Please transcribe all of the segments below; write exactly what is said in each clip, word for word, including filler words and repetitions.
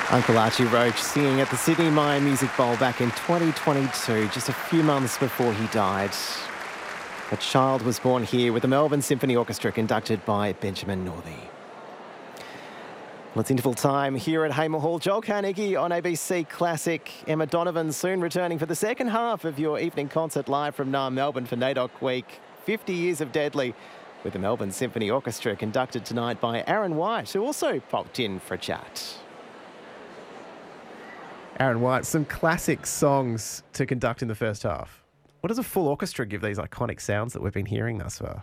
Uncle Archie Roach singing at the Sydney Myer Music Bowl back in twenty twenty-two, just a few months before he died. A child was born here with the Melbourne Symphony Orchestra, conducted by Benjamin Northey. Well, it's interval time here at Hamer Hall. Joel Carnegie on A B C Classic. Emma Donovan soon returning for the second half of your evening concert live from Naarm, Melbourne for NAIDOC Week. fifty years of Deadly with the Melbourne Symphony Orchestra, conducted tonight by Aaron White, who also popped in for a chat. Aaron White, some classic songs to conduct in the first half. What does a full orchestra give these iconic sounds that we've been hearing thus far?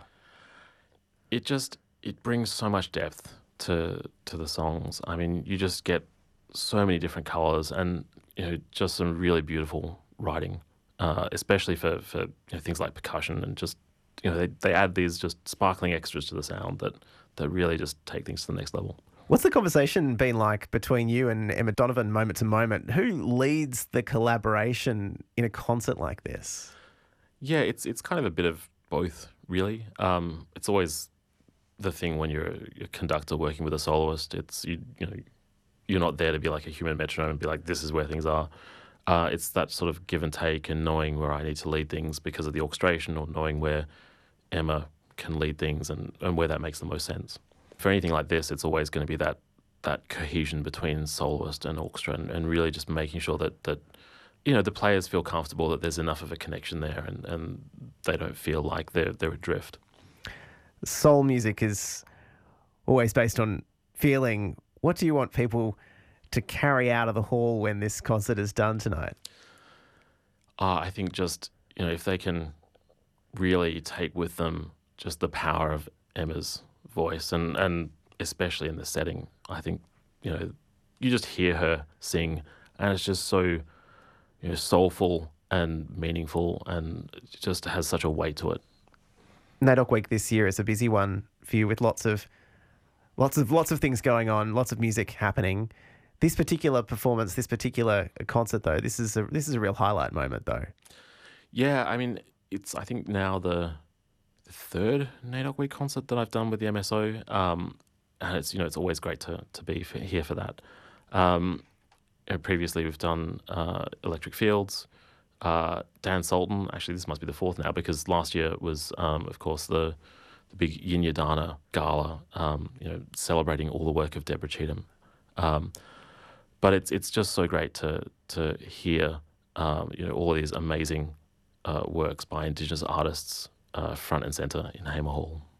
It just, it brings so much depth to to the songs. I mean, you just get so many different colours and, you know, just some really beautiful writing, uh, especially for, for you know, things like percussion and just, you know, they, they add these just sparkling extras to the sound that, that really just take things to the next level. What's the conversation been like between you and Emma Donovan moment to moment? Who leads the collaboration in a concert like this? Yeah, it's it's kind of a bit of both, really. Um, it's always the thing when you're a conductor working with a soloist. It's you you know you're not there to be like a human metronome and be like, this is where things are. Uh, it's that sort of give and take and knowing where I need to lead things because of the orchestration, or knowing where Emma can lead things and, and where that makes the most sense. For anything like this, it's always going to be that that cohesion between soloist and orchestra, and, and really just making sure that, that you know the players feel comfortable, that there's enough of a connection there, and, and they don't feel like they're they're adrift. Soul music is always based on feeling. What do you want people to carry out of the hall when this concert is done tonight? Uh, I think just, you know, if they can really take with them just the power of Emma's voice, and, and especially in the setting, I think, you know, you just hear her sing and it's just so, you know, soulful and meaningful, and it just has such a weight to it. NAIDOC Week this year is a busy one for you, with lots of lots of lots of things going on, lots of music happening. This particular performance, this particular concert though, this is a this is a real highlight moment though. Yeah, I mean, it's I think now the the third NAIDOC Week concert that I've done with the M S O, um, and it's you know it's always great to to be for, here for that. Um, you know, previously we've done uh, Electric Fields, uh, Dan Sultan. Actually, this must be the fourth now, because last year was um, of course the the big Yin Yadana Gala, um, you know, celebrating all the work of Deborah Cheatham. Um, but it's it's just so great to to hear um, you know all of these amazing uh, works by Indigenous artists Uh, front and centre in Hamer Hall.